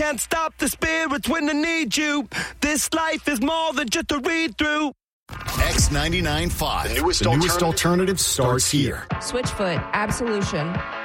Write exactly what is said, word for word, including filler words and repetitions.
can't stop the spirits when they need you. This life is more than just a read-through. X ninety-nine point five. The newest, the alternative, newest alternative starts here. Switchfoot, Absolution.